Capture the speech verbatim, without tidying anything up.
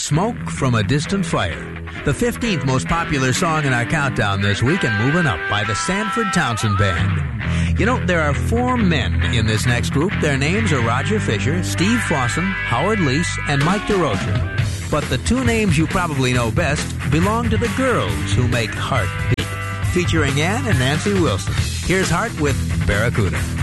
Smoke from a Distant Fire, the fifteenth most popular song in our countdown this week, and moving up by the Sanford Townsend Band. You know, there are four men in this next group. Their names are Roger Fisher, Steve Fossen, Howard Leese, and Mike DeRocher. But the two names you probably know best belong to the girls who make Heart beat, featuring Ann and Nancy Wilson. Here's Heart with Barracuda.